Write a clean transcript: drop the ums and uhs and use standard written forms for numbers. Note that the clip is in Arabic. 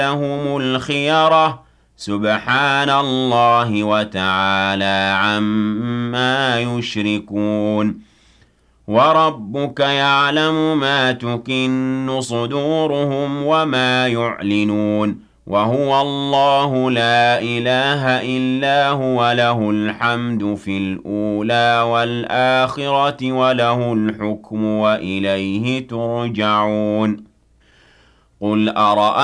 لهم الخيرة سبحان الله وتعالى عما يشركون وربك يعلم ما تكن صدورهم وما يعلنون وهو الله لا إله إلا هو له الحمد في الأولى والآخرة وله الحكم وإليه ترجعون قل أرأيتم